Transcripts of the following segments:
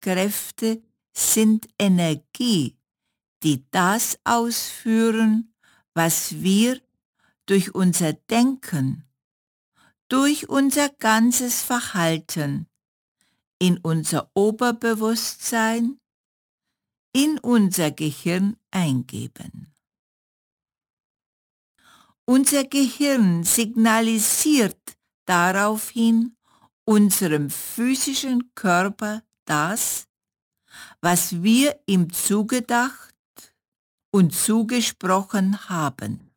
Heilungskräfte sind Energie, die das ausführen, was wir durch unser Denken, durch unser ganzes Verhalten, in unser Oberbewusstsein, in unser Gehirn eingeben. Unser Gehirn signalisiert daraufhin unserem physischen Körper das, was wir ihm zugedacht und zugesprochen haben.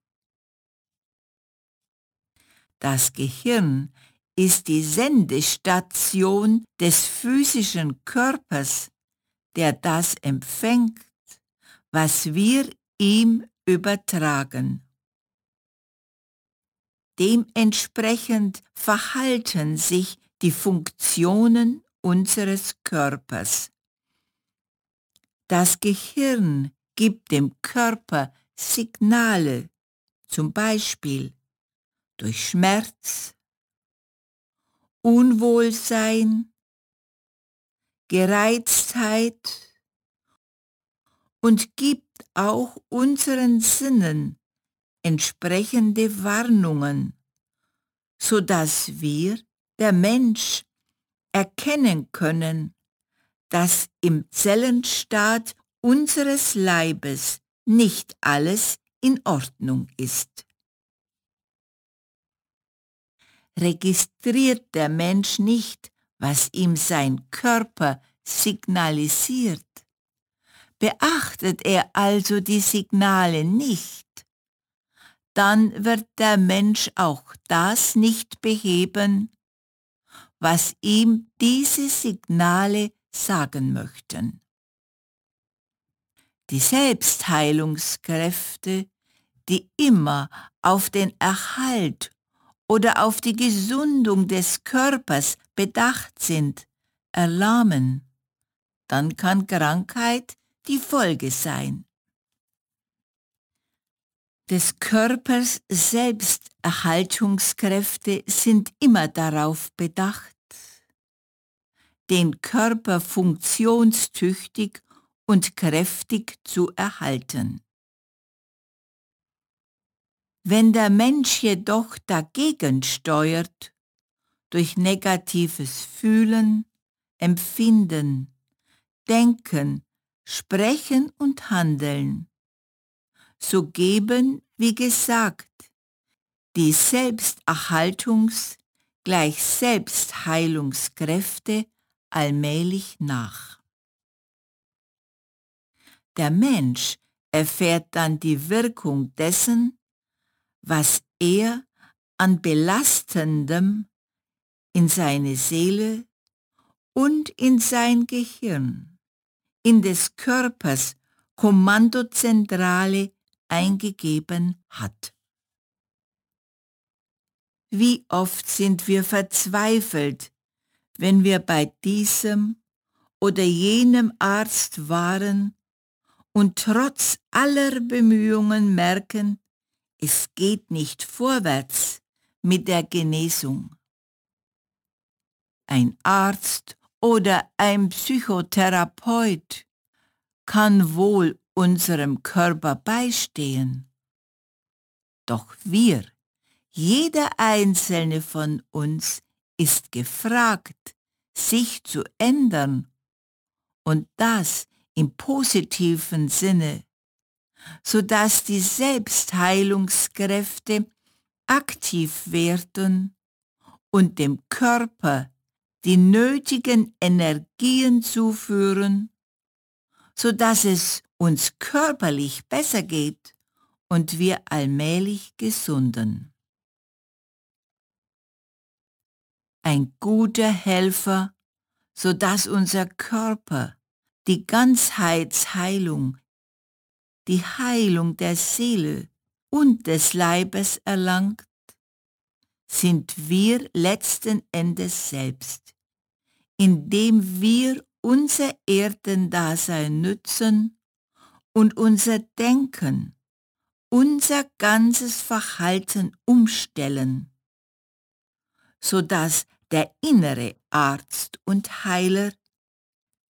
Das Gehirn ist die Sendestation des physischen Körpers, der das empfängt, was wir ihm übertragen. Dementsprechend verhalten sich die Funktionen unseres Körpers. Das Gehirn gibt dem Körper Signale, zum Beispiel durch Schmerz, Unwohlsein, Gereiztheit und gibt auch unseren Sinnen entsprechende Warnungen, sodass wir, der Mensch, erkennen können, dass im Zellenstaat unseres Leibes nicht alles in Ordnung ist. Registriert der Mensch nicht, was ihm sein Körper signalisiert, beachtet er also die Signale nicht, dann wird der Mensch auch das nicht beheben, was ihm diese Signale sagen möchten. Die Selbstheilungskräfte, die immer auf den Erhalt oder auf die Gesundung des Körpers bedacht sind, erlahmen. Dann kann Krankheit die Folge sein. Des Körpers Selbsterhaltungskräfte sind immer darauf bedacht, den Körper funktionstüchtig und kräftig zu erhalten. Wenn der Mensch jedoch dagegen steuert, durch negatives Fühlen, Empfinden, Denken, Sprechen und Handeln, so geben, wie gesagt, die gleich Selbstheilungskräfte allmählich nach. Der Mensch erfährt dann die Wirkung dessen, was er an Belastendem in seine Seele und in sein Gehirn, in des Körpers Kommandozentrale eingegeben hat. Wie oft sind wir verzweifelt, wenn wir bei diesem oder jenem Arzt waren und trotz aller Bemühungen merken, es geht nicht vorwärts mit der Genesung. Ein Arzt oder ein Psychotherapeut kann wohl unserem Körper beistehen. Doch wir, jeder einzelne von uns, ist gefragt, sich zu ändern und das im positiven Sinne, sodass die Selbstheilungskräfte aktiv werden und dem Körper die nötigen Energien zuführen, sodass es uns körperlich besser geht und wir allmählich gesunden. Ein guter Helfer, sodass unser Körper die Ganzheitsheilung, die Heilung der Seele und des Leibes erlangt, sind wir letzten Endes selbst, indem wir unser Erdendasein nützen und unser Denken, unser ganzes Verhalten umstellen, sodass der innere Arzt und Heiler